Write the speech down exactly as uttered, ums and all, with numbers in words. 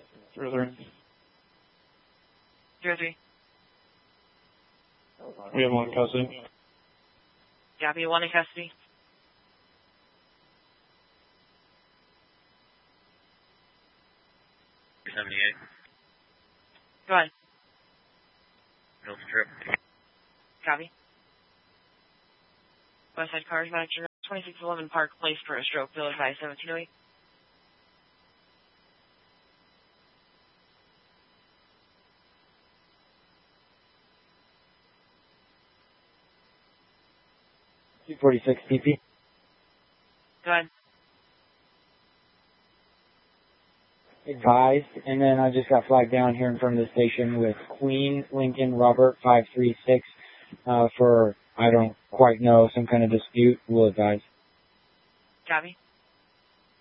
Zero three. Zero three. We have one in custody. Copy, one in custody. seventy-eight. Go ahead. Middle strip. Copy. Westside Cars Manager, twenty-six eleven Park Place for a stroke, bill advice seventeen oh eight. two forty-six P P. Go ahead. Advised, and then I just got flagged down here in front of the station with Queen Lincoln Robert five three six uh, for, I don't quite know, some kind of dispute. We'll advise. Copy.